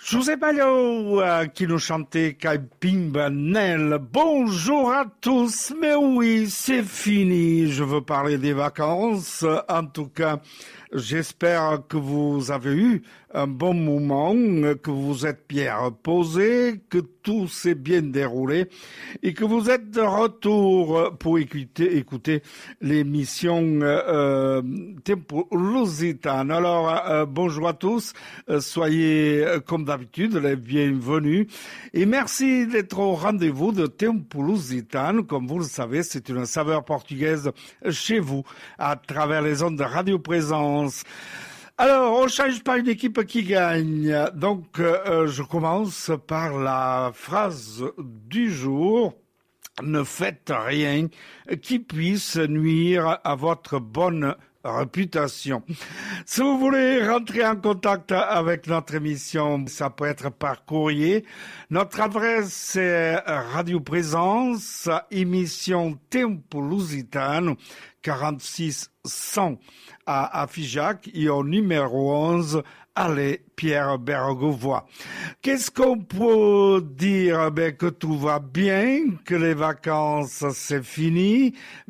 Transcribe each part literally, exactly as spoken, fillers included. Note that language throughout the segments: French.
José Ballo euh, qui nous chantait Caipimba Nel. Bonjour à tous, mais oui, c'est fini. Je veux parler des vacances. En tout cas, j'espère que vous avez eu un bon moment, que vous êtes bien reposés, que tout s'est bien déroulé et que vous êtes de retour pour écouter, écouter l'émission euh, Tempo Lusitano. Alors, euh, bonjour à tous, euh, soyez euh, comme d'habitude les bienvenus et merci d'être au rendez-vous de Tempo Lusitano. Comme vous le savez, c'est une saveur portugaise chez vous à travers les ondes de Radio Présence. Alors, on change pas une équipe qui gagne. Donc, euh, je commence par la phrase du jour. Ne faites rien qui puisse nuire à votre bonne réputation. Si vous voulez rentrer en contact avec notre émission, ça peut être par courrier. Notre adresse est Radio Présence, émission Tempo Lusitano, quarante-six cent à, à Figeac et au numéro onze, allez Pierre Bergovois. Qu'est-ce qu'on peut dire? Ben, que tout va bien, que les vacances c'est fini,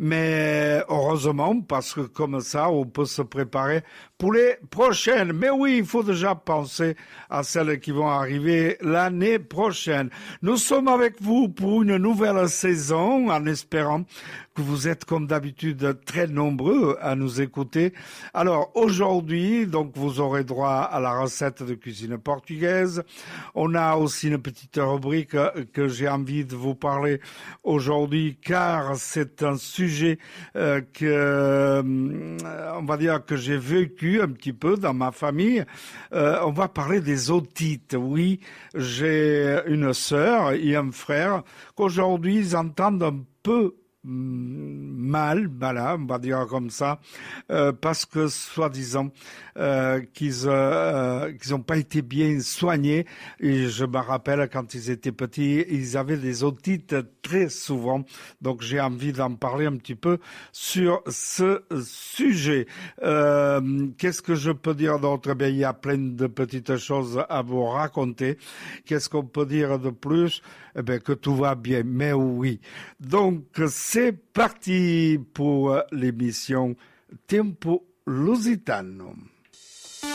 mais heureusement parce que comme ça on peut se préparer pour les prochaines. Mais oui, il faut déjà penser à celles qui vont arriver l'année prochaine. Nous sommes avec vous pour une nouvelle saison en espérant que vous êtes comme d'habitude très nombreux à nous écouter. Alors aujourd'hui, donc vous aurez droit à la recette de cuisine portugaise. On a aussi une petite rubrique que j'ai envie de vous parler aujourd'hui car c'est un sujet euh, que euh, on va dire que j'ai vécu un petit peu dans ma famille. Euh, on va parler des otites. Oui, j'ai une sœur et un frère qu'aujourd'hui ils entendent un peu mal, voilà, on va dire comme ça, euh, parce que soi-disant euh, qu'ils euh, qu'ils n'ont pas été bien soignés. Et je me rappelle quand ils étaient petits, ils avaient des otites très souvent. Donc j'ai envie d'en parler un petit peu sur ce sujet. Euh, qu'est-ce que je peux dire d'autre? Ben, il y a plein de petites choses à vous raconter. Qu'est-ce qu'on peut dire de plus? Eh ben, que tout va bien. Mais oui. Donc c'est parti pour l'émission Tempo Lusitano.